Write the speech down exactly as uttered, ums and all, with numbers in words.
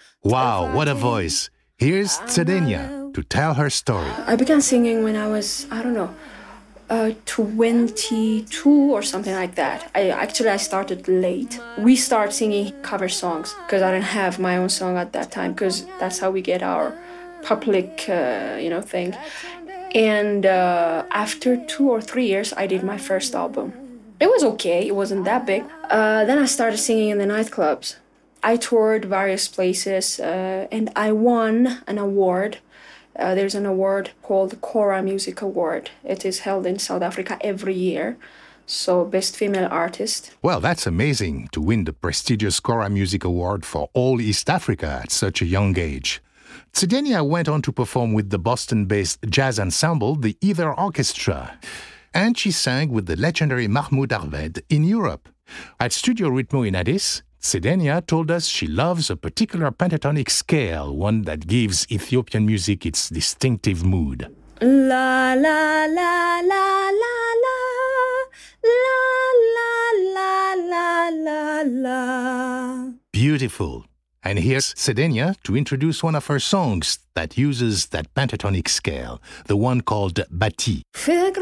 Wow, what a voice. Here's Cedenia to tell her story. I began singing when I was, I don't know, uh, twenty-two or something like that. I Actually, I started late. We started singing cover songs because I didn't have my own song at that time, because that's how we get our public, uh, you know, thing. And uh, after two or three years, I did my first album. It was okay. It wasn't that big. Uh, then I started singing in the nightclubs. I toured various places, uh, and I won an award. Uh, there's an award called Cora Music Award. It is held in South Africa every year. So, Best Female Artist. Well, that's amazing to win the prestigious Cora Music Award for all East Africa at such a young age. Cedenia went on to perform with the Boston-based jazz ensemble, the Ether Orchestra. And she sang with the legendary Mahmoud Arved in Europe. At Studio Ritmo in Addis, Cedenia told us she loves a particular pentatonic scale, one that gives Ethiopian music its distinctive mood. La la la la la la la la la la la. Beautiful. And here's Cedenia to introduce one of her songs that uses that pentatonic scale, the one called Bati.